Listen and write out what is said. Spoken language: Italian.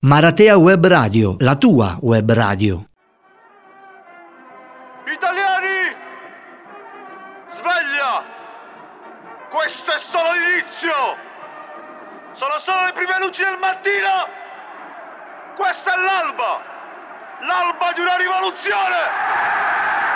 Maratea Web Radio, la tua web radio. Italiani, sveglia! Questo è solo l'inizio! Sono solo le prime luci del mattino! Questa è l'alba! L'alba di una rivoluzione!